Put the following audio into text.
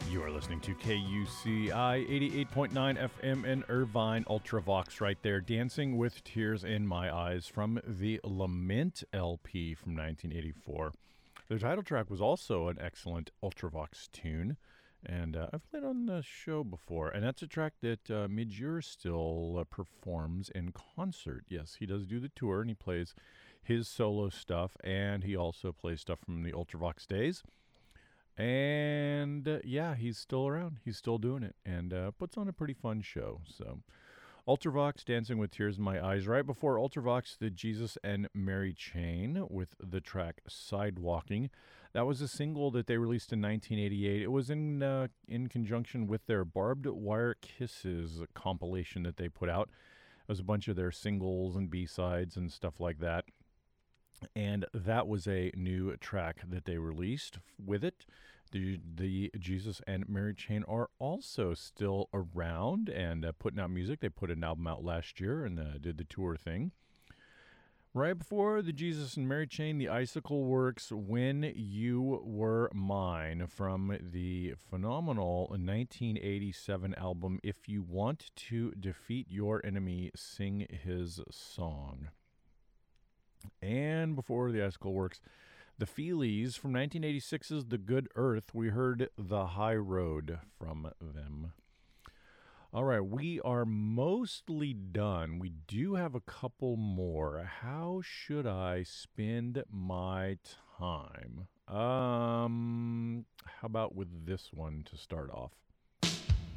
You are listening to KUCI 88.9 FM in Irvine, Ultravox right there, Dancing with Tears in My Eyes from the Lament LP from 1984. The title track was also an excellent Ultravox tune, and I've played on the show before, and that's a track that Midjur still performs in concert. Yes, he does do the tour, and he plays his solo stuff, and he also plays stuff from the Ultravox days. And yeah, he's still around. He's still doing it and puts on a pretty fun show. So, Ultravox, Dancing with Tears in My Eyes. Right before Ultravox, the Jesus and Mary Chain with the track Sidewalking. That was a single that they released in 1988. It was in conjunction with their Barbed Wire Kisses compilation that they put out. It was a bunch of their singles and B-sides and stuff like that. And that was a new track that they released with it. The Jesus and Mary Chain are also still around and putting out music. They put an album out last year and did the tour thing. Right before the Jesus and Mary Chain, the Icicle Works, When You Were Mine, from the phenomenal 1987 album, If You Want to Defeat Your Enemy, Sing His Song. And before the Icicle Works, the Feelies from 1986's The Good Earth. We heard The High Road from them. All right, we are mostly done. We do have a couple more. How should I spend my time? How about with this one to start off?